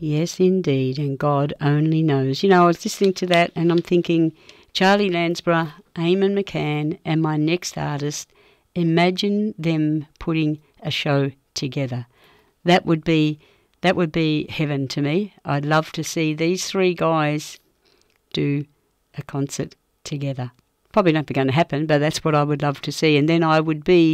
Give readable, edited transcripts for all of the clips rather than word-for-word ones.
Yes, indeed, and God only knows. You know, I was listening to that and I'm thinking, Charlie Lansborough, Eamon McCann, and my next artist, imagine them putting a show together. That would be heaven to me. I'd love to see these three guys do a concert together. Probably not going to happen, but that's what I would love to see. And then I would be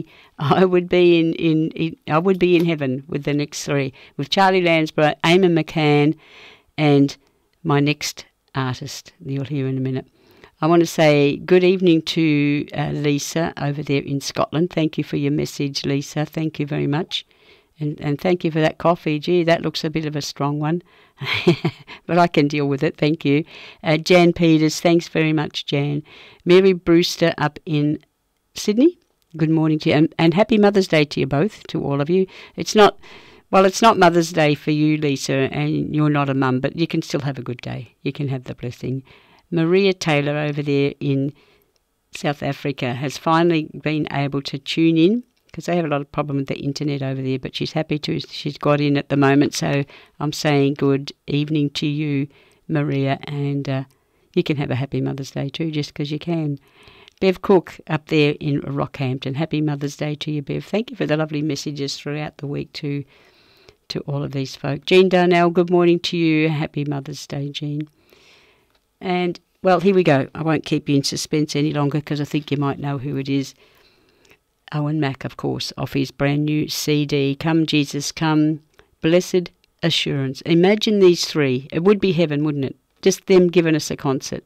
in heaven with the next three, with Charlie Lansborough, Eamon McCann, and my next artist you'll hear in a minute. I want to say good evening to Lisa over there in Scotland. Thank you for your message, Lisa. Thank you very much. And thank you for that coffee. Gee, that looks a bit of a strong one. But I can deal with it, thank you. Jan Peters, thanks very much, Jan. Mary Brewster up in Sydney, good morning to you. And happy Mother's Day to you both, to all of you. It's not Mother's Day for you, Lisa, and you're not a mum, but you can still have a good day. You can have the blessing. Maria Taylor over there in South Africa has finally been able to tune in, because they have a lot of problem with the internet over there, but she's happy to. She's got in at the moment, so I'm saying good evening to you, Maria, and you can have a happy Mother's Day too, just because you can. Bev Cook up there in Rockhampton, happy Mother's Day to you, Bev. Thank you for the lovely messages throughout the week to all of these folk. Jean Darnell, good morning to you. Happy Mother's Day, Jean. And, well, here we go. I won't keep you in suspense any longer because I think you might know who it is. Owen Mack, of course, off his brand new CD, Come Jesus Come, Blessed Assurance. Imagine these three. It would be heaven, wouldn't it? Just them giving us a concert.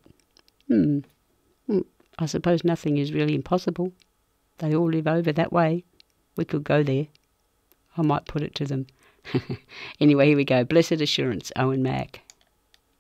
I suppose nothing is really impossible. They all live over that way. We could go there. I might put it to them. Anyway, here we go. Blessed Assurance, Owen Mack.